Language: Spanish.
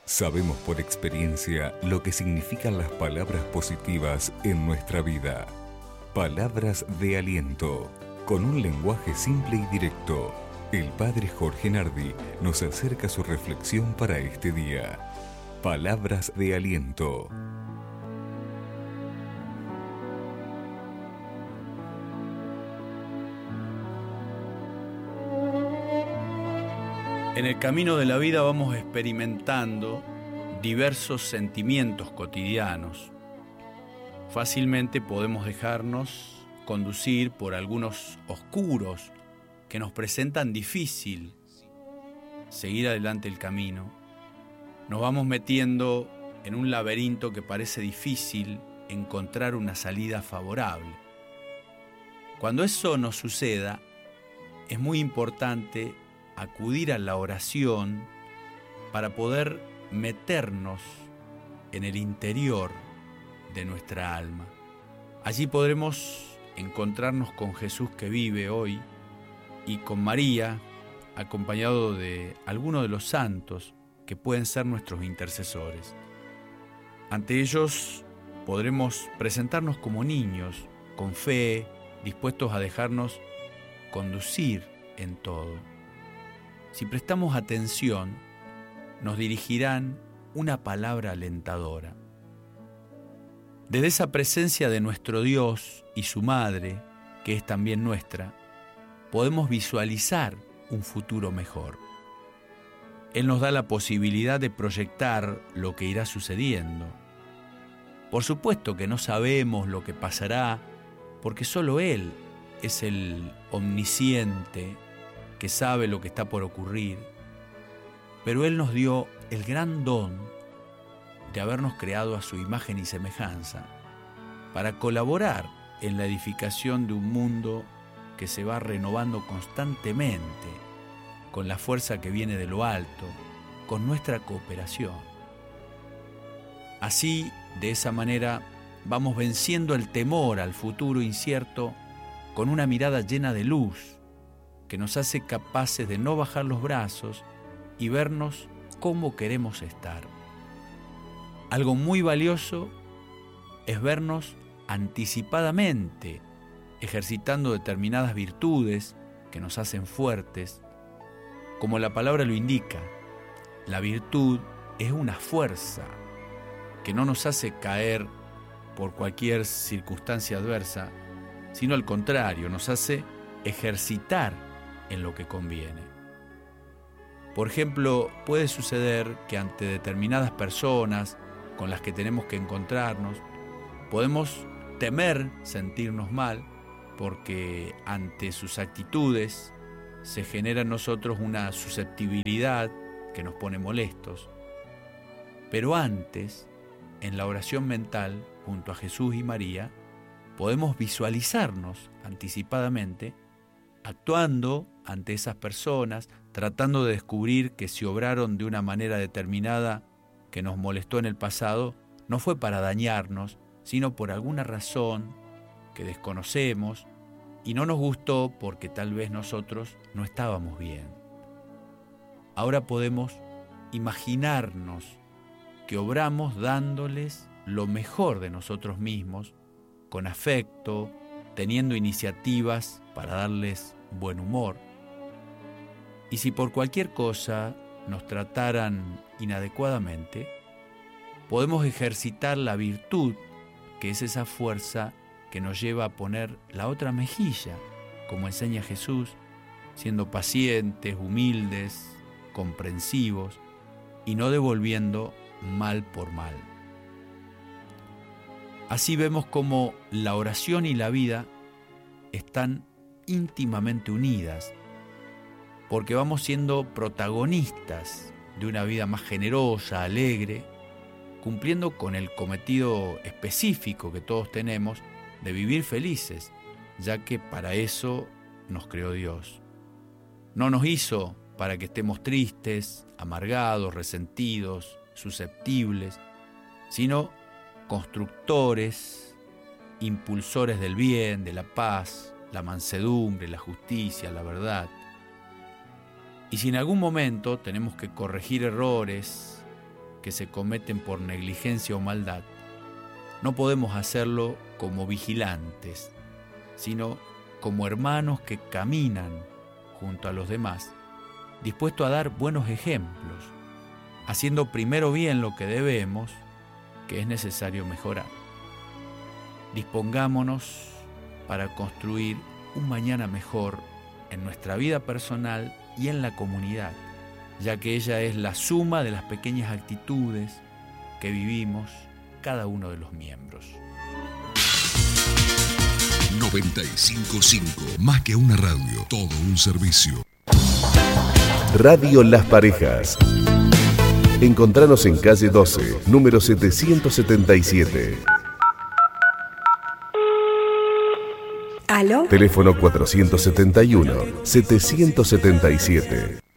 Sabemos por experiencia lo que significan las palabras positivas en nuestra vida. Palabras de aliento, con un lenguaje simple y directo. El Padre Jorge Nardi nos acerca su reflexión para este día. Palabras de aliento. En el camino de la vida vamos experimentando diversos sentimientos cotidianos. Fácilmente podemos dejarnos conducir por algunos oscuros que nos presentan difícil seguir adelante el camino. Nos vamos metiendo en un laberinto que parece difícil encontrar una salida favorable. Cuando eso nos suceda, es muy importante acudir a la oración para poder meternos en el interior de nuestra alma. Allí podremos encontrarnos con Jesús que vive hoy y con María, acompañado de algunos de los santos que pueden ser nuestros intercesores. Ante ellos podremos presentarnos como niños, con fe, dispuestos a dejarnos conducir en todo. Si prestamos atención, nos dirigirán una palabra alentadora. Desde esa presencia de nuestro Dios y su Madre, que es también nuestra, podemos visualizar un futuro mejor. Él nos da la posibilidad de proyectar lo que irá sucediendo. Por supuesto que no sabemos lo que pasará, porque solo Él es el omnisciente, que sabe lo que está por ocurrir, pero Él nos dio el gran don de habernos creado a su imagen y semejanza para colaborar en la edificación de un mundo que se va renovando constantemente con la fuerza que viene de lo alto, con nuestra cooperación. Así, de esa manera, vamos venciendo el temor al futuro incierto con una mirada llena de luz, que nos hace capaces de no bajar los brazos y vernos cómo queremos estar. Algo muy valioso es vernos anticipadamente, ejercitando determinadas virtudes que nos hacen fuertes. Como la palabra lo indica, la virtud es una fuerza que no nos hace caer por cualquier circunstancia adversa, sino al contrario, nos hace ejercitar en lo que conviene. Por ejemplo, puede suceder que ante determinadas personas con las que tenemos que encontrarnos, podemos temer sentirnos mal porque ante sus actitudes se genera en nosotros una susceptibilidad que nos pone molestos. Pero antes, en la oración mental, junto a Jesús y María, podemos visualizarnos anticipadamente actuando ante esas personas, tratando de descubrir que si obraron de una manera determinada que nos molestó en el pasado, no fue para dañarnos, sino por alguna razón que desconocemos y no nos gustó porque tal vez nosotros no estábamos bien. Ahora podemos imaginarnos que obramos dándoles lo mejor de nosotros mismos, con afecto, teniendo iniciativas para darles buen humor. Y si por cualquier cosa nos trataran inadecuadamente, podemos ejercitar la virtud, que es esa fuerza que nos lleva a poner la otra mejilla, como enseña Jesús, siendo pacientes, humildes, comprensivos y no devolviendo mal por mal. Así vemos cómo la oración y la vida están íntimamente unidas, porque vamos siendo protagonistas de una vida más generosa, alegre, cumpliendo con el cometido específico que todos tenemos de vivir felices, ya que para eso nos creó Dios. No nos hizo para que estemos tristes, amargados, resentidos, susceptibles, sino constructores, impulsores del bien, de la paz, la mansedumbre, la justicia, la verdad. Y si en algún momento tenemos que corregir errores, que que se cometen por negligencia o maldad, no podemos hacerlo como vigilantes, sino como hermanos que caminan junto a los demás, dispuestos a dar buenos ejemplos, haciendo primero bien lo que debemos, que es necesario mejorar. Dispongámonos para construir un mañana mejor en nuestra vida personal y en la comunidad, ya que ella es la suma de las pequeñas actitudes que vivimos cada uno de los miembros. 95.5, más que una radio, todo un servicio. Radio Las Parejas. Encontranos en calle 12, número 777. ¿Aló? Teléfono 471-777.